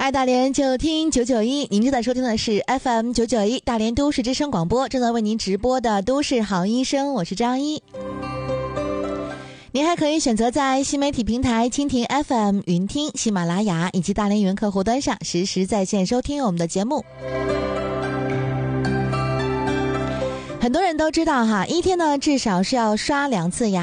爱大连就听991，您正在收听的是 FM 991大连都市之声广播，正在为您直播的都市好医生，我是张一。您还可以选择在新媒体平台蜻蜓 FM、云听、喜马拉雅以及大连云客户端上实时在线收听我们的节目。很多人都知道哈，一天呢至少是要刷2次牙。